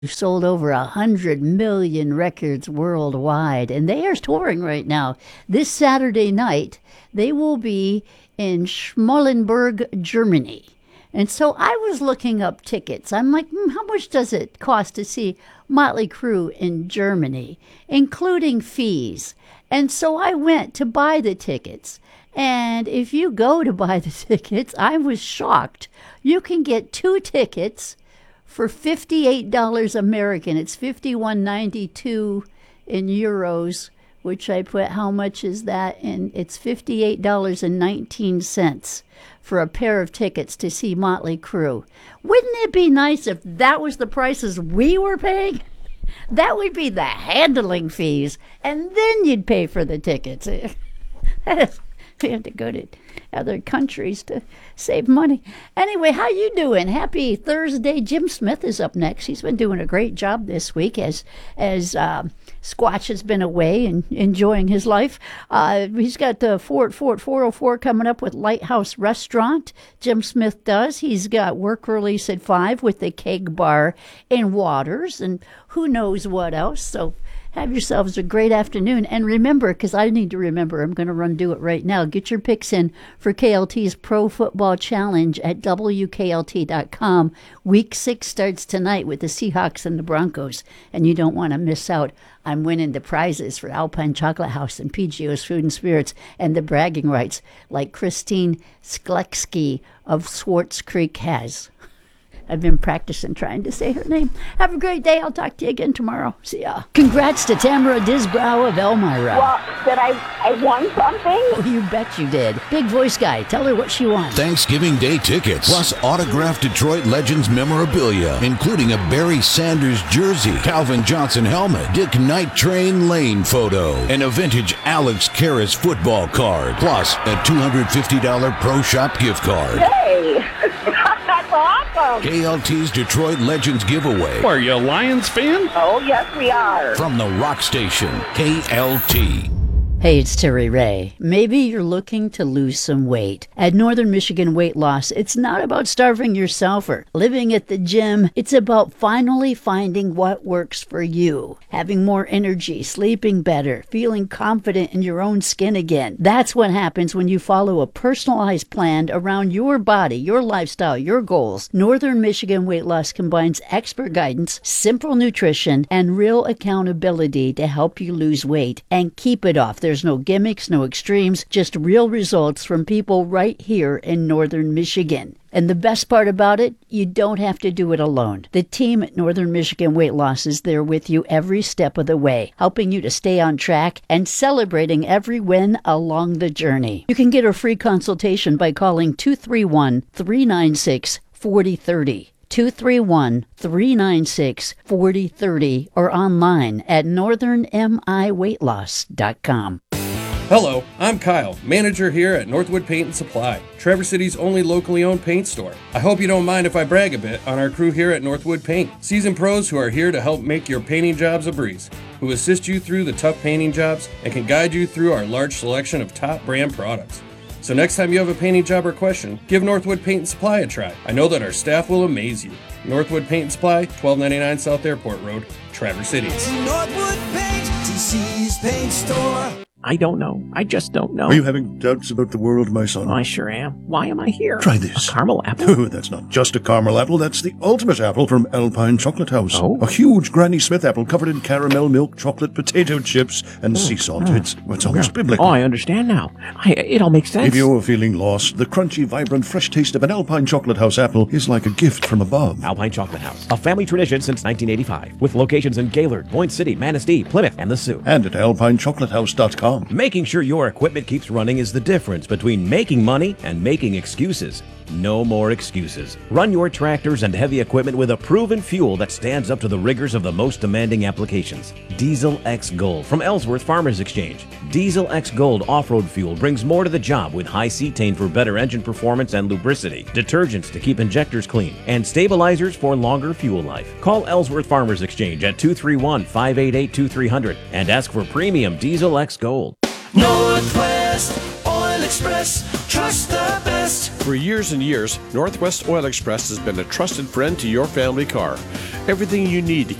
We've sold over 100 million records worldwide, and they are touring right now. This Saturday night, they will be in Schmallenberg, Germany. And so I was looking up tickets. I'm like, how much does it cost to see Motley Crue in Germany, including fees? And so I went to buy the tickets. And if you go to buy the tickets, I was shocked. You can get 2 tickets for $58 American. It's $51.92 in euros, which I put, how much is that? And it's $58.19 for a pair of tickets to see Motley Crue. Wouldn't it be nice if that was the prices we were paying? That would be the handling fees, and then you'd pay for the tickets. We have to go to other countries to save money. Anyway, how you doing? Happy Thursday. Jim Smith is up next. He's been doing a great job this week as Squatch has been away and enjoying his life. He's got the 404 coming up with Lighthouse Restaurant. Jim Smith does. He's got work release at 5 with the Keg Bar in Waters, and who knows what else. So have yourselves a great afternoon. And remember, because I need to remember, I'm going to do it right now. Get your picks in for KLT's Pro Football Challenge at WKLT.com. Week 6 starts tonight with the Seahawks and the Broncos, and you don't want to miss out on winning the prizes for Alpine Chocolate House and PGO's Food and Spirits and the bragging rights like Christine Skleksky of Swartz Creek has. I've been practicing trying to say her name. Have a great day. I'll talk to you again tomorrow. See ya. Congrats to Tamara Disbrow of Elmira. Well, did I won something? Oh, you bet you did. Big voice guy. Tell her what she won. Thanksgiving Day tickets, plus autographed Detroit Legends memorabilia, including a Barry Sanders jersey, Calvin Johnson helmet, Dick Night Train Lane photo, and a vintage Alex Karras football card, plus a $250 Pro Shop gift card. Hey, that's awesome. KLT's Detroit Legends giveaway. Are you a Lions fan? Oh, yes, we are. From the rock station, KLT. Hey, it's Terry Ray. Maybe you're looking to lose some weight. At Northern Michigan Weight Loss, it's not about starving yourself or living at the gym. It's about finally finding what works for you. Having more energy, sleeping better, feeling confident in your own skin again. That's what happens when you follow a personalized plan around your body, your lifestyle, your goals. Northern Michigan Weight Loss combines expert guidance, simple nutrition, and real accountability to help you lose weight and keep it off. There's no gimmicks, no extremes, just real results from people right here in Northern Michigan. And the best part about it, you don't have to do it alone. The team at Northern Michigan Weight Loss is there with you every step of the way, helping you to stay on track and celebrating every win along the journey. You can get a free consultation by calling 231-396-4030. 231-396-4030 or online at northernmiweightloss.com. Hello, I'm Kyle, manager here at Northwood Paint and Supply, Traverse City's only locally owned paint store. I hope you don't mind if I brag a bit on our crew here at Northwood Paint. Seasoned pros who are here to help make your painting jobs a breeze, who assist you through the tough painting jobs and can guide you through our large selection of top brand products. So next time you have a painting job or question, give Northwood Paint and Supply a try. I know that our staff will amaze you. Northwood Paint and Supply, 1299 South Airport Road, Traverse City. Northwood Paint, TC's paint store. I don't know. I just don't know. Are you having doubts about the world, my son? I sure am. Why am I here? Try this. A caramel apple? Oh, that's not just a caramel apple. That's the ultimate apple from Alpine Chocolate House. Oh? A huge Granny Smith apple covered in caramel, milk, chocolate, potato chips, and sea salt. It's almost biblical. Oh, I understand now. It all makes sense. If you're feeling lost, the crunchy, vibrant, fresh taste of an Alpine Chocolate House apple is like a gift from above. Alpine Chocolate House, a family tradition since 1985, with locations in Gaylord, Point City, Manistee, Plymouth, and the Sioux. And at alpinechocolatehouse.com. Making sure your equipment keeps running is the difference between making money and making excuses. No more excuses. Run your tractors and heavy equipment with a proven fuel that stands up to the rigors of the most demanding applications. Diesel X Gold from Ellsworth Farmers Exchange. Diesel X Gold off-road fuel brings more to the job with high cetane for better engine performance and lubricity, detergents to keep injectors clean, and stabilizers for longer fuel life. Call Ellsworth Farmers Exchange at 231-588-2300 and ask for premium Diesel X Gold. Northwest Oil Express. Express, trust the best. For years and years, Northwest Oil Express has been a trusted friend to your family car. Everything you need to